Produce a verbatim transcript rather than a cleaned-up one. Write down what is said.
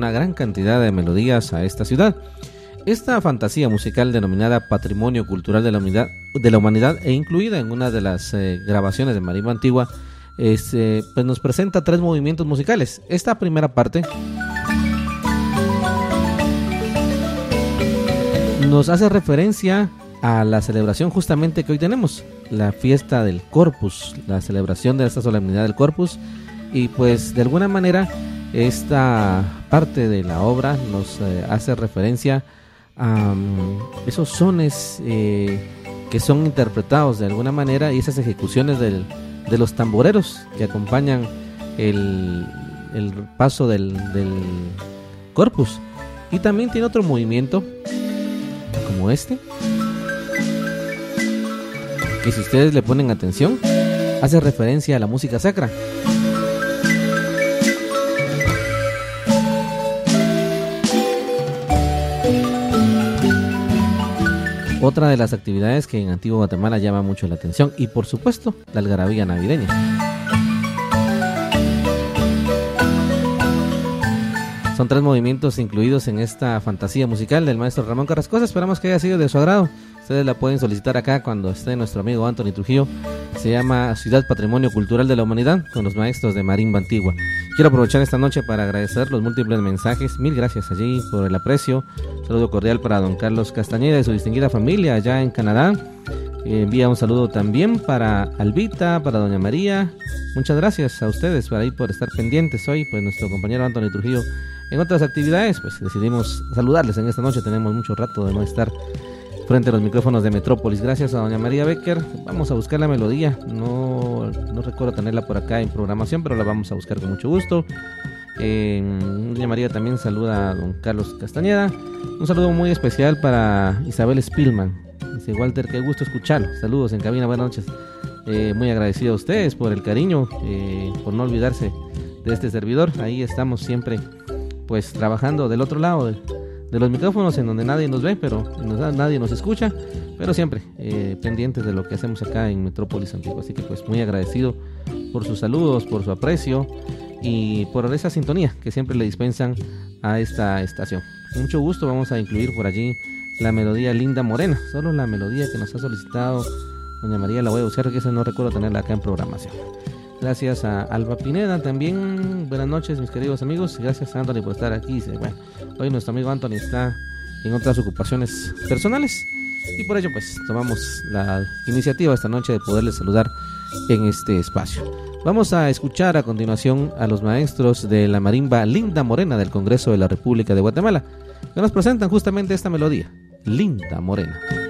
una gran cantidad de melodías a esta ciudad. Esta fantasía musical denominada Patrimonio Cultural de la Humanidad, de la humanidad e incluida en una de las eh, grabaciones de Marimba Antigua, es, eh, pues nos presenta tres movimientos musicales. Esta primera parte nos hace referencia a la celebración justamente que hoy tenemos, la fiesta del Corpus, la celebración de esta solemnidad del Corpus, y pues de alguna manera esta parte de la obra nos eh, hace referencia a um, esos sones eh, que son interpretados de alguna manera y esas ejecuciones del, de los tamboreros que acompañan el, el paso del, del Corpus. Y también tiene otro movimiento como este, que si ustedes le ponen atención hace referencia a la música sacra. Otra de las actividades que en Antigua Guatemala llama mucho la atención, y por supuesto la algarabía navideña. Son tres movimientos incluidos en esta fantasía musical del maestro Ramón Carrascosa. Esperamos que haya sido de su agrado. Ustedes la pueden solicitar acá cuando esté nuestro amigo Anthony Trujillo. Se llama Ciudad Patrimonio Cultural de la Humanidad, con los maestros de Marimba Antigua. Quiero aprovechar esta noche para agradecer los múltiples mensajes. Mil gracias allí por el aprecio. Un saludo cordial para don Carlos Castañeda y su distinguida familia allá en Canadá. Eh, envía un saludo también para Albita, para doña María. Muchas gracias a ustedes por ahí por estar pendientes hoy. Pues nuestro compañero Anthony Trujillo en otras actividades, pues decidimos saludarles en esta noche. Tenemos mucho rato de no estar frente a los micrófonos de Metrópolis. Gracias a doña María Becker. Vamos a buscar la melodía. No, no recuerdo tenerla por acá en programación, pero la vamos a buscar con mucho gusto. Eh, doña María también saluda a don Carlos Castañeda. Un saludo muy especial para Isabel Spillman. Dice Walter, qué gusto escucharlo. Saludos en cabina, buenas noches. Eh, muy agradecido a ustedes por el cariño, eh, por no olvidarse de este servidor. Ahí estamos siempre pues trabajando del otro lado de, de los micrófonos, en donde nadie nos ve, pero nos, nadie nos escucha, pero siempre eh, pendientes de lo que hacemos acá en Metrópolis Antigua. Así que pues muy agradecido por sus saludos, por su aprecio y por esa sintonía que siempre le dispensan a esta estación. Con mucho gusto vamos a incluir por allí la melodía Linda Morena, solo la melodía que nos ha solicitado doña María. La voy a buscar, que esa no recuerdo tenerla acá en programación. Gracias a Alba Pineda también. Buenas noches, mis queridos amigos. Gracias a Anthony por estar aquí. Bueno, hoy nuestro amigo Anthony está en otras ocupaciones personales y por ello pues tomamos la iniciativa esta noche de poderles saludar en este espacio. Vamos a escuchar a continuación a los maestros de la marimba Linda Morena del Congreso de la República de Guatemala, que nos presentan justamente esta melodía, Linda Morena.